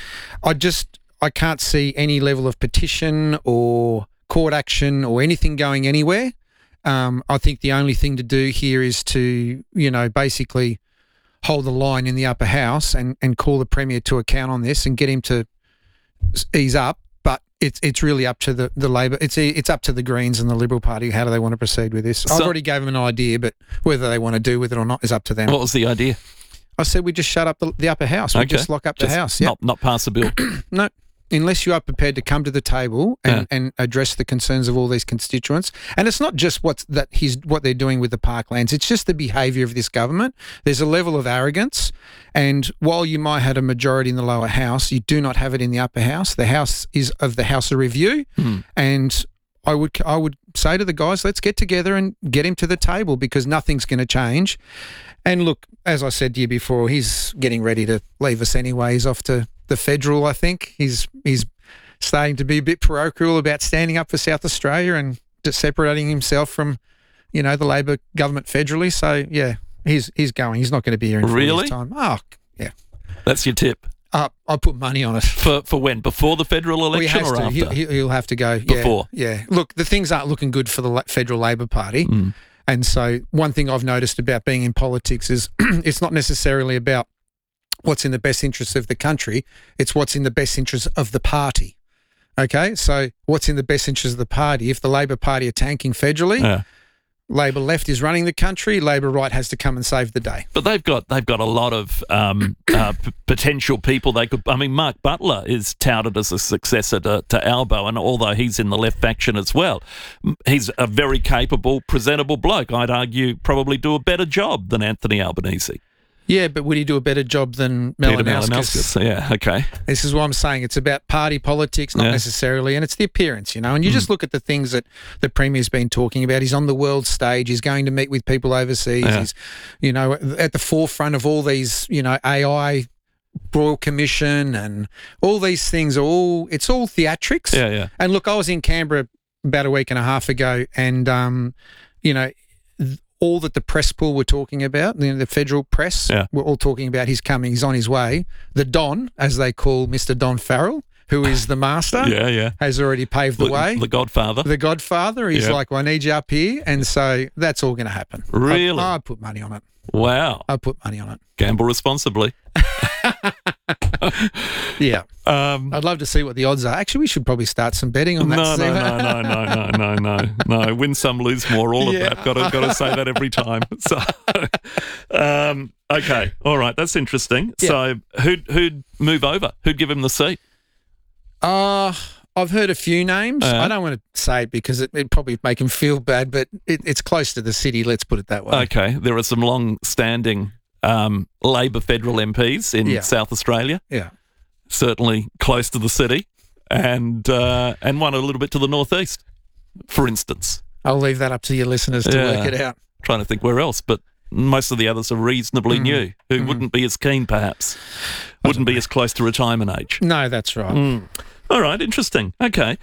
I can't see any level of petition or court action or anything going anywhere. I think the only thing to do here is to, basically hold the line in the upper house and call the Premier to account on this and get him to ease up, but it's really up to the Labor. It's up to the Greens and the Liberal Party. How do they want to proceed with this? I've already gave them an idea, but whether they want to do with it or not is up to them. What was the idea? I said we just shut up the upper house. We just lock up the house. Yep. Not pass a bill. No. Unless you are prepared to come to the table and address the concerns of all these constituents. And it's not just what they're doing with the parklands. It's just the behaviour of this government. There's a level of arrogance. And while you might have a majority in the lower house, you do not have it in the upper house. The house is of the House of Review. And I would say to the guys, let's get together and get him to the table because nothing's going to change. And look, as I said to you before, he's getting ready to leave us anyway. He's off to the federal, I think. He's starting to be a bit parochial about standing up for South Australia and just separating himself from, the Labor government federally. So, yeah, he's going. He's not going to be here in 4 years' time. Oh, yeah. That's your tip? I put money on it. For when? Before the federal election or after? He'll have to go. Before? Yeah. Look, the things aren't looking good for the federal Labor Party. And so one thing I've noticed about being in politics is it's not necessarily about what's in the best interest of the country, it's what's in the best interest of the party. Okay? So what's in the best interest of the party? If the Labor Party are tanking federally, Labor left is running the country, Labor right has to come and save the day. But they've got a lot of potential people they could. I mean, Mark Butler is touted as a successor to Albo, and although he's in the left faction as well, he's a very capable, presentable bloke. I'd argue probably do a better job than Anthony Albanese. Yeah, but would he do a better job than Malinowskis? Yeah, okay. This is what I'm saying. It's about party politics, not necessarily, and it's the appearance, And you just look at the things that the Premier's been talking about. He's on the world stage. He's going to meet with people overseas. Yeah. He's, at the forefront of all these, AI Royal Commission and all these things. It's all theatrics. Yeah. And look, I was in Canberra about a week and a half ago, and all that the press pool were talking about, the federal press were all talking about he's coming, he's on his way. The Don, as they call Mr. Don Farrell, who is the master, has already paved the way. The Godfather. The Godfather. He's like, well, I need you up here. And so that's all going to happen. Really? I put money on it. Wow. I put money on it. Gamble responsibly. Yeah. I'd love to see what the odds are. Actually, we should probably start some betting on that. No. Win some, lose more, all of that. Got to say that every time. So, okay. All right. That's interesting. Yeah. So who'd move over? Who'd give him the seat? I I've heard a few names. I don't want to say it because it'd probably make him feel bad, but it's close to the city, let's put it that way. Okay, there are some long-standing Labor federal MPs in South Australia. Yeah. Certainly close to the city, and one a little bit to the northeast, for instance. I'll leave that up to your listeners to work it out. Trying to think where else, but most of the others are reasonably new, who wouldn't be as keen, perhaps. Wouldn't be as close to retirement age. No, that's right. All right, interesting. Okay.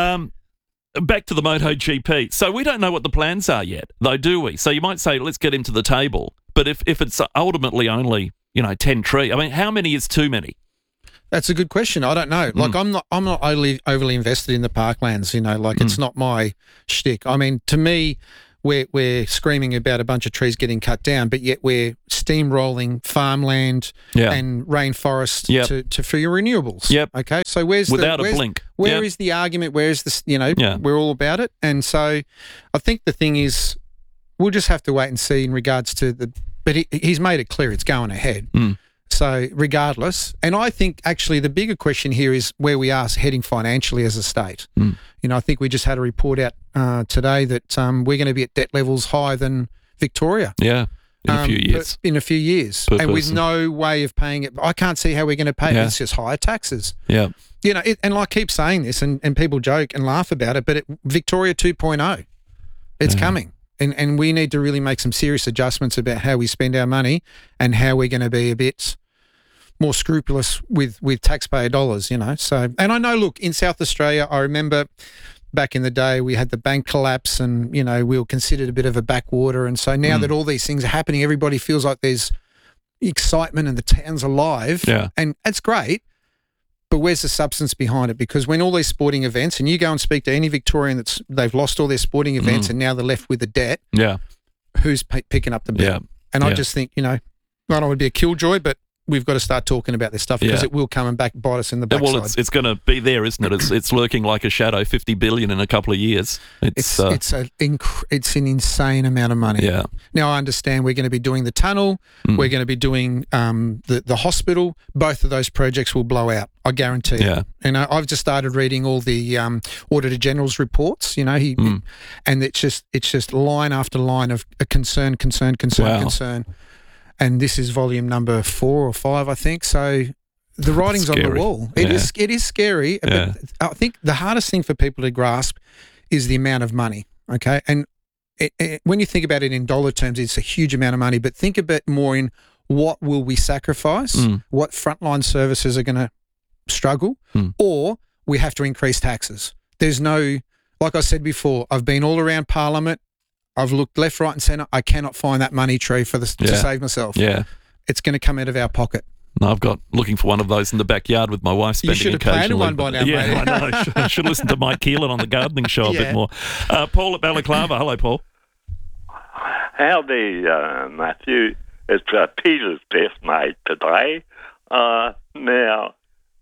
Back to the MotoGP. So we don't know what the plans are yet, though, do we? So you might say, let's get him to the table. But if it's ultimately only, 10 trees, I mean, how many is too many? That's a good question. I don't know. Like, I'm not overly invested in the parklands, it's not my shtick. I mean, to me, we're screaming about a bunch of trees getting cut down, but yet we're steamrolling farmland and rainforest for your renewables. Yep. Okay. So where's a blink? Where is the argument? Where is this? We're all about it. And so I think the thing is, we'll just have to wait and see in regards to but he's made it clear it's going ahead. So regardless, and I think actually the bigger question here is where we are heading financially as a state. I think we just had a report out today that we're going to be at debt levels higher than Victoria. Yeah, in a few years. In a few years. And with no way of paying it. I can't see how we're going to pay it. It's just higher taxes. Yeah. And I keep saying this and people joke and laugh about it, but Victoria 2.0, it's coming. And we need to really make some serious adjustments about how we spend our money and how we're going to be a bit more scrupulous with taxpayer dollars, So, and I know, look, in South Australia, I remember back in the day we had the bank collapse and, we were considered a bit of a backwater. And so now that all these things are happening, everybody feels like there's excitement and the town's alive. Yeah. And that's great. But where's the substance behind it? Because when all these sporting events, and you go and speak to any Victorian they've lost all their sporting events and now they're left with the debt, who's picking up the bill? Yeah. And I just think, I don't want to be a killjoy, but we've got to start talking about this stuff because it will come and bite us in the backside. Well, it's going to be there, isn't it? It's lurking like a shadow. $50 billion in a couple of years. It's an insane amount of money. Yeah. Now I understand we're going to be doing the tunnel. We're going to be doing the hospital. Both of those projects will blow out. I guarantee it. And I've just started reading all the Auditor General's reports. And it's just line after line of a concern. And this is volume number 4 or 5, I think. So the writing's on the wall. It is scary. But I think the hardest thing for people to grasp is the amount of money, okay? And when you think about it in dollar terms, it's a huge amount of money. But think a bit more in what will we sacrifice, what frontline services are going to struggle, or we have to increase taxes. There's no, like I said before, I've been all around Parliament. I've looked left, right and centre. I cannot find that money tree to save myself. Yeah. It's going to come out of our pocket. No, I've got looking for one of those in the backyard with my wife spending occasionally. You should have planted one by now, mate. I know. I should listen to Mike Keelan on the gardening show a bit more. Paul at Balaclava. Hello, Paul. Howdy, Matthew. It's Peter's birthday today. Now,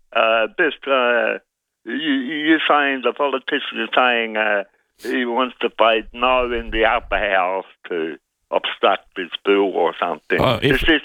you're saying the politician is saying he wants to vote no in the upper house to obstruct this bill or something. This is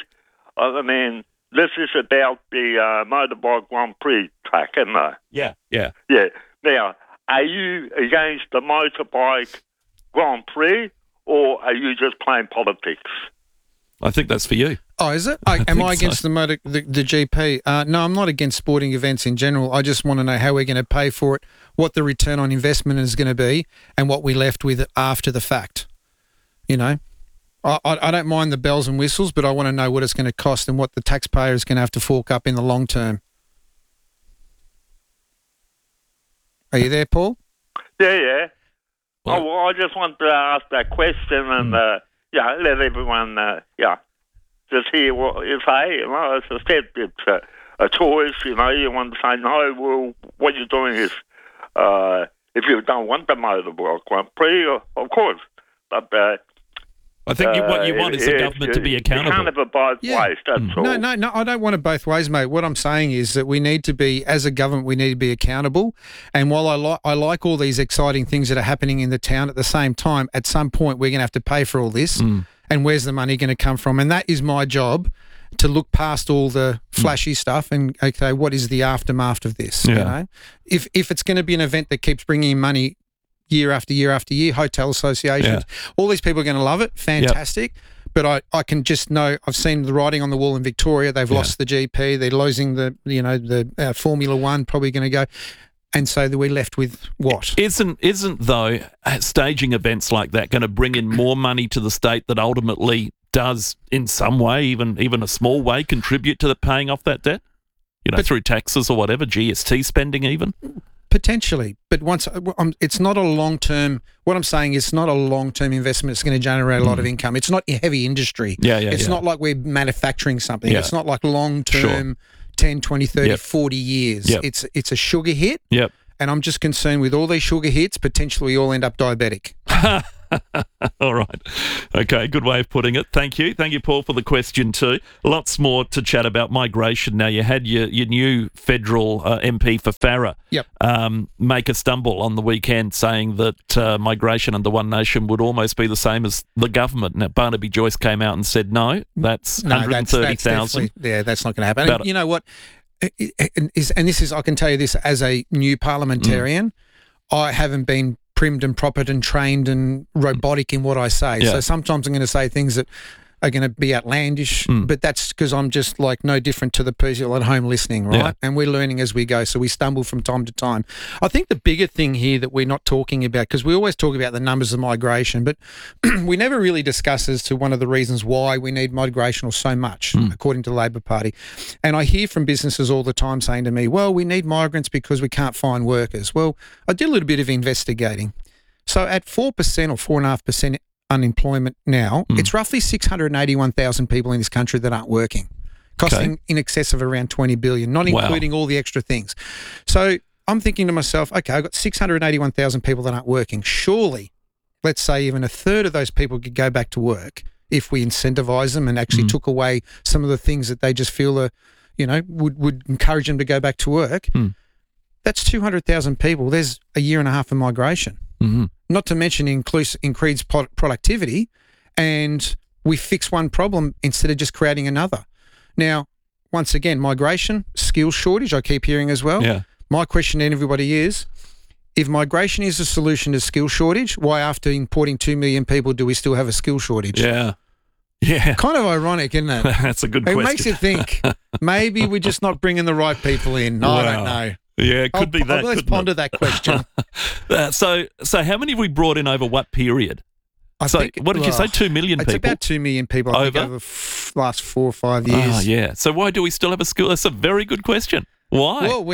about the motorbike Grand Prix track, isn't it? Yeah. Yeah. Now, are you against the motorbike Grand Prix or are you just playing politics? I think that's for you. Oh, is it? Am I against the GP? No, I'm not against sporting events in general. I just want to know how we're going to pay for it, what the return on investment is going to be, and what we're left with after the fact. I don't mind the bells and whistles, but I want to know what it's going to cost and what the taxpayer is going to have to fork up in the long term. Are you there, Paul? Yeah. I just wanted to ask that question and, let everyone, just hear what you say. As I said, it's a choice, you want to say no. Well, what you're doing is, if you don't want the motorbike Grand Prix, of course. But I think what you want is the government to be accountable. You can't have it both ways, that's all. No, I don't want it both ways, mate. What I'm saying is that we need to be, as a government, we need to be accountable. And while I like all these exciting things that are happening in the town, at the same time, at some point, we're going to have to pay for all this. And where's the money going to come from? And that is my job, to look past all the flashy stuff and, okay, what is the aftermath of this? Yeah. You know, if it's going to be an event that keeps bringing in money year after year after year, hotel associations, all these people are going to love it. Fantastic. But I can just know, I've seen the writing on the wall in Victoria. They've lost the GP. They're losing the Formula One, probably going to go. And so we're left with what? Isn't though staging events like that going to bring in more money to the state that ultimately does in some way, even a small way, contribute to the paying off that debt? You know, through taxes or whatever, GST spending even? Potentially, but it's not a long-term. What I'm saying is, it's not a long-term investment. It's going to generate a lot of income. It's not heavy industry. It's not like we're manufacturing something. It's not like long-term, 10, 20, 30, 40 years. It's a sugar hit. And I'm just concerned with all these sugar hits. Potentially, we all end up diabetic. All right. Okay, good way of putting it. Thank you. Thank you, Paul, for the question too. Lots more to chat about migration. Now, you had your new federal MP for Farrer make a stumble on the weekend saying that migration under One Nation would almost be the same as the government. Now, Barnaby Joyce came out and said, no, that's 130,000. That's not going to happen. And you know what? And this is, I can tell you this as a new parliamentarian, I haven't been primed and propered and trained and robotic in what I say. So sometimes I'm going to say things that are going to be outlandish, but that's because I'm just like no different to the people at home listening, right? And we're learning as we go, so we stumble from time to time. I think the bigger thing here that we're not talking about, because we always talk about the numbers of migration, but we never really discuss as to one of the reasons why we need migration or so much, according to the Labor Party. And I hear from businesses all the time saying to me, well, we need migrants because we can't find workers. Well, I did a little bit of investigating. So at 4% or 4.5% unemployment now, it's roughly 681,000 people in this country that aren't working, costing in excess of around 20 billion, not including all the extra things. So I'm thinking to myself, okay, I've got 681,000 people that aren't working. Surely, let's say even a third of those people could go back to work if we incentivise them and actually took away some of the things that they just feel are, would encourage them to go back to work. That's 200,000 people. There's a year and a half of migration. Not to mention increased productivity, and we fix one problem instead of just creating another. Now, once again, migration, skills shortage, I keep hearing as well. My question to everybody is, if migration is a solution to skill shortage, why after importing 2 million people do we still have a skill shortage? Yeah. Kind of ironic, isn't it? That's a good question. It makes you think, maybe we're just not bringing the right people in. I don't know. Yeah, it could be that. Let's ponder that question. So how many have we brought in over what period? What did you say, 2 million people? It's about 2 million people over the last 4 or 5 years. Oh, yeah. So why do we still have a school? That's a very good question. Why? Well,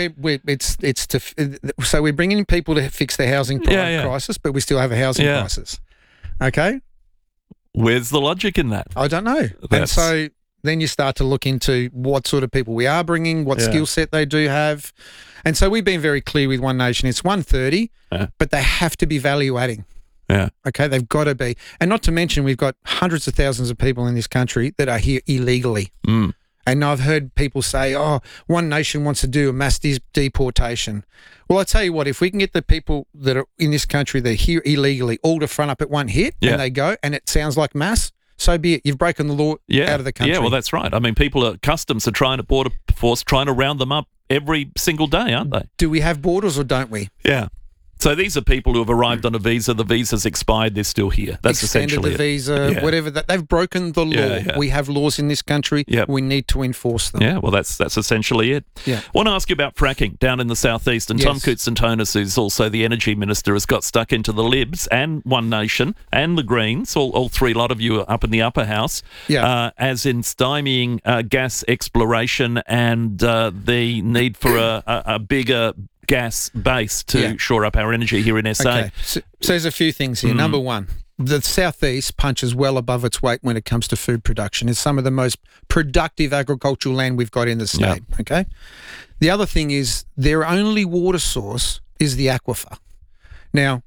so we're bringing in people to fix the housing crisis, but we still have a housing crisis. Okay? Where's the logic in that? I don't know. And so then you start to look into what sort of people we are bringing, what skill set they do have. And so we've been very clear with One Nation. It's 130, but they have to be value adding. Okay, they've got to be. And not to mention, we've got hundreds of thousands of people in this country that are here illegally. And I've heard people say, One Nation wants to do a mass deportation. Well, I tell you what, if we can get the people that are in this country that are here illegally all to front up at one hit and they go, and it sounds like mass, so be it. You've broken the law out of the country. Yeah, well, that's right. I mean, people are accustomed to trying to border force, trying to round them up every single day, aren't they? Do we have borders or don't we? Yeah. So these are people who have arrived on a visa. The visa's expired. They're still here. That's essentially the visa, whatever. They've broken the law. We have laws in this country. We need to enforce them. Yeah, well, that's essentially it. I want to ask you about fracking down in the southeast. And Tom Koutsantonis, who's also the energy minister, has got stuck into the Libs and One Nation and the Greens, all three. A lot of you are up in the upper house, as in stymieing gas exploration and the need for a bigger gas base to shore up our energy here in SA. Okay. So there's a few things here. Number one, the southeast punches well above its weight when it comes to food production. It's some of the most productive agricultural land we've got in the state. Okay. The other thing is their only water source is the aquifer. Now,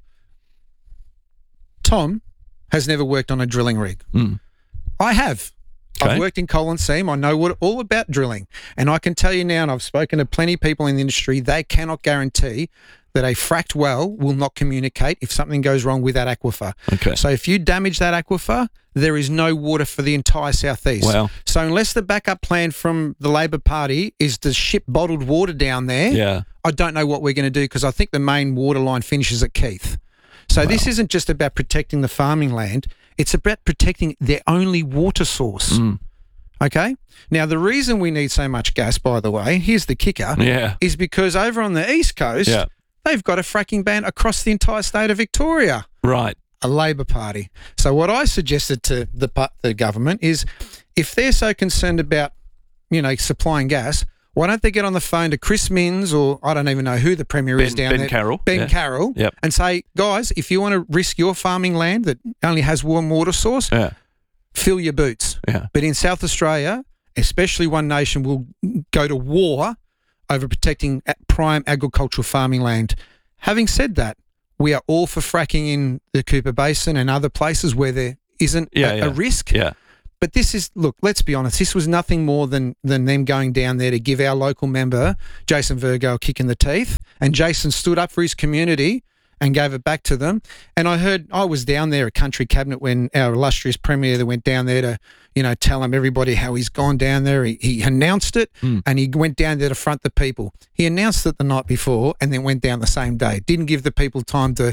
Tom has never worked on a drilling rig. I have. Okay. I've worked in coal and seam. I know all about drilling. And I can tell you now, and I've spoken to plenty of people in the industry, they cannot guarantee that a fracked well will not communicate if something goes wrong with that aquifer. Okay. So if you damage that aquifer, there is no water for the entire southeast. Wow. So unless the backup plan from the Labor Party is to ship bottled water down there, I don't know what we're going to do, because I think the main water line finishes at Keith. So this isn't just about protecting the farming land. It's about protecting their only water source. Okay? Now, the reason we need so much gas, by the way, here's the kicker, is because over on the East Coast, they've got a fracking ban across the entire state of Victoria. Right. A Labor Party. So what I suggested to the government is, if they're so concerned about, supplying gas, why don't they get on the phone to Chris Minns, or I don't even know who the Premier is down there. Ben Carroll. And say, guys, if you want to risk your farming land that only has warm water source, fill your boots. But in South Australia, especially One Nation will go to war over protecting prime agricultural farming land. Having said that, we are all for fracking in the Cooper Basin and other places where there isn't a risk. But this is, look, let's be honest, this was nothing more than them going down there to give our local member, Jason Virgo, a kick in the teeth. And Jason stood up for his community and gave it back to them. And I was down there at Country Cabinet when our illustrious Premier went down there to, tell everybody how he's gone down there. He announced it and he went down there to front the people. He announced it the night before and then went down the same day. Didn't give the people time to,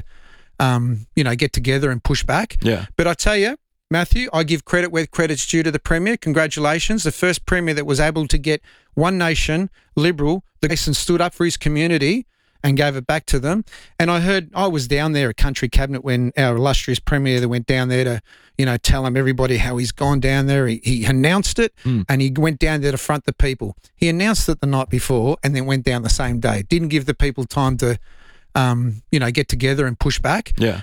get together and push back. But I tell you, Matthew, I give credit where credit's due to the Premier. Congratulations. The first Premier that was able to get One Nation, Liberal, the Jason stood up for his community and gave it back to them. And I was down there at Country Cabinet when our illustrious Premier went down there to, tell everybody how he's gone down there. He announced it and he went down there to front the people. He announced it the night before and then went down the same day. Didn't give the people time to, get together and push back.